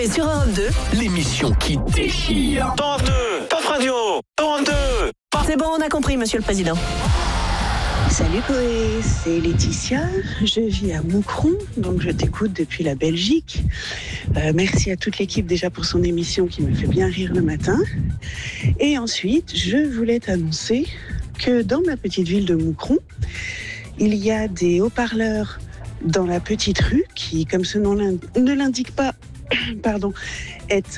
Coé sur Europe 2. L'émission qui déchire. Europe 2, Paf Radio, Europe 2. C'est bon, on a compris, monsieur le président. Salut Coé, c'est Laetitia, je vis à Moucron, donc je t'écoute depuis la Belgique. Merci à toute l'équipe déjà pour son émission qui me fait bien rire le matin. Et ensuite, je voulais t'annoncer que dans ma petite ville de Moucron, il y a des haut-parleurs dans la petite rue qui, comme ce nom ne l'indique pas, est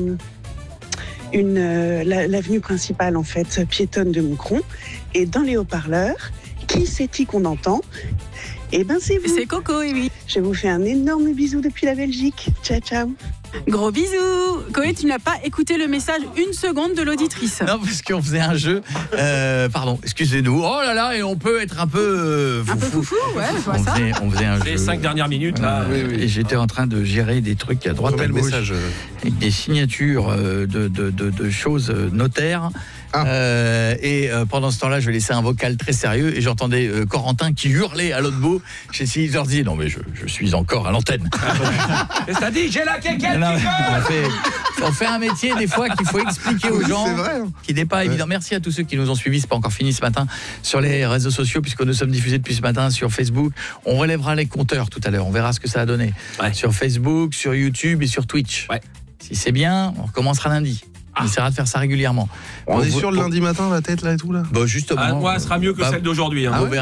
l'avenue principale en fait piétonne de Moucron. Et dans les haut-parleurs, qui c'est-il qu'on entend ? Eh ben c'est vous. C'est Coco, oui. Je vous fais un énorme bisou depuis la Belgique. Ciao, ciao. Gros bisous. Coé, tu n'as pas écouté le message une seconde de l'auditrice. Non, parce qu'on faisait un jeu. Pardon, excusez-nous. Oh là là, et on peut être un peu un peu foufou, ouais, je vois ça. On faisait un jeu. Les 5 dernières minutes, là. Oui. Et j'étais en train de gérer des trucs à droite, à gauche, message. Avec des signatures de choses notaires. Et pendant ce temps-là, je laissais un vocal très sérieux et j'entendais Corentin qui hurlait à l'autre bout. J'ai essayé de leur dire non mais je suis encore à l'antenne. Et ça dit j'ai la quéquette. On fait un métier des fois qu'il faut expliquer aux gens, qui n'est pas évident. Merci à tous ceux qui nous ont suivis, c'est pas encore fini ce matin sur les réseaux sociaux puisque nous sommes diffusés depuis ce matin sur Facebook. On relèvera les compteurs tout à l'heure, on verra ce que ça a donné sur Facebook, sur YouTube et sur Twitch. Si c'est bien, on recommencera lundi. On essaiera de faire ça régulièrement. On est sur le lundi matin, la tête là et tout là. Justement. Moi, elle sera mieux que celle d'aujourd'hui.